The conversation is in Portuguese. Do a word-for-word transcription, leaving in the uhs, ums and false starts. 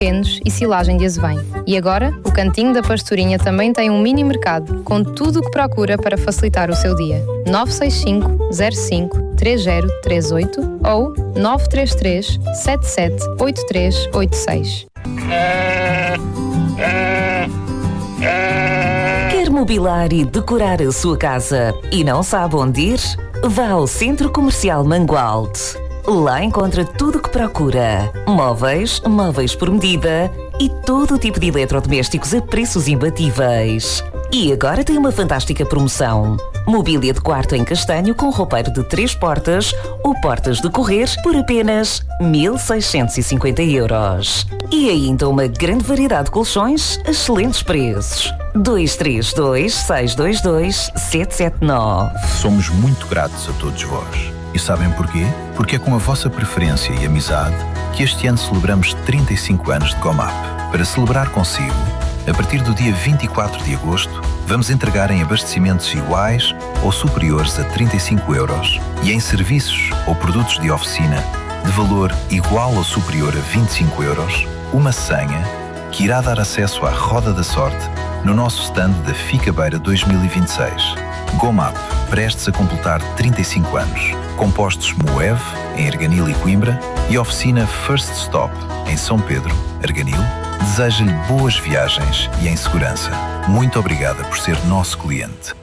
pequenos e silagem de azevém. E agora, o Cantinho da Pastorinha também tem um mini mercado com tudo o que procura para facilitar o seu dia. nove seis cinco, zero cinco, três zero três oito ou nove três três, sete sete oito três oito seis. Quer mobilar e decorar a sua casa e não sabe onde ir? Vá ao Centro Comercial Mangualde. Lá encontra tudo o que procura. Móveis, móveis por medida e todo o tipo de eletrodomésticos a preços imbatíveis. E agora tem uma fantástica promoção. Mobília de quarto em castanho com roupeiro de três portas ou portas de correr por apenas mil seiscentos e cinquenta euros. E ainda uma grande variedade de colchões a excelentes preços. dois três dois, seis dois dois, sete sete nove. Somos muito gratos a todos vós. E sabem porquê? Porque é com a vossa preferência e amizade que este ano celebramos trinta e cinco anos de GoMap. Para celebrar consigo, a partir do dia vinte e quatro de agosto, vamos entregar em abastecimentos iguais ou superiores a trinta e cinco euros e em serviços ou produtos de oficina de valor igual ou superior a vinte e cinco euros, uma senha que irá dar acesso à Roda da Sorte no nosso stand da Ficabeira dois mil e vinte e seis. GoMap, prestes a completar trinta e cinco anos. Compostos Moev, em Arganil e Coimbra, e oficina First Stop, em São Pedro, Arganil, deseja-lhe boas viagens e em segurança. Muito obrigada por ser nosso cliente.